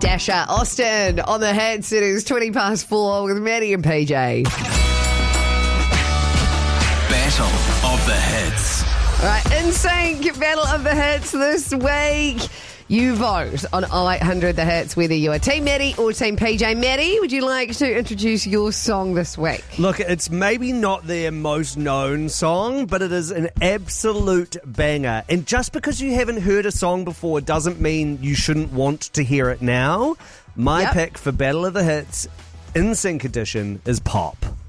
Dasher Austin on the hits. It is 4:20 with Maddie and PJ. Battle of the Hits. All right, NSYNC Battle of the Hits this week. You vote on 0800 The Hits whether you are Team Maddie or Team PJ. Maddie, would you like to introduce your song this week? Look, it's maybe not their most known song, but it is an absolute banger. And just because you haven't heard a song before doesn't mean you shouldn't want to hear it now. My pick for Battle of the Hits NSYNC edition is Pop.